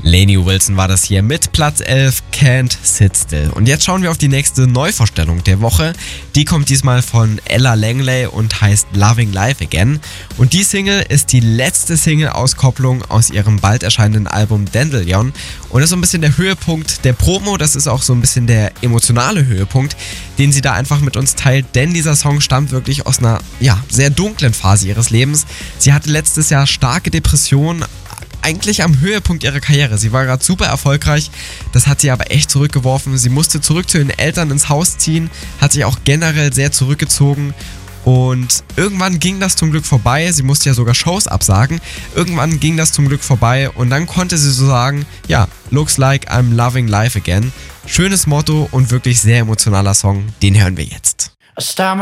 Lainey Wilson war das hier mit Platz 11, Can't Sit Still. Und jetzt schauen wir auf die nächste Neuvorstellung der Woche. Die kommt diesmal von Ella Langley und heißt Loving Life Again. Und die Single ist die letzte Single-Auskopplung aus ihrem bald erscheinenden Album Dandelion. Und das ist so ein bisschen der Höhepunkt der Promo, das ist auch so ein bisschen der emotionale Höhepunkt, den sie da einfach mit uns teilt. Denn dieser Song stammt wirklich aus einer sehr dunklen Phase ihres Lebens. Sie hatte letztes Jahr starke Depressionen, eigentlich am Höhepunkt ihrer Karriere. Sie war gerade super erfolgreich, das hat sie aber echt zurückgeworfen. Sie musste zurück zu ihren Eltern ins Haus ziehen, hat sich auch generell sehr zurückgezogen und irgendwann ging das zum Glück vorbei. Sie musste ja sogar Shows absagen. Irgendwann ging das zum Glück vorbei und dann konnte sie so sagen, looks like I'm loving life again. Schönes Motto und wirklich sehr emotionaler Song, den hören wir jetzt.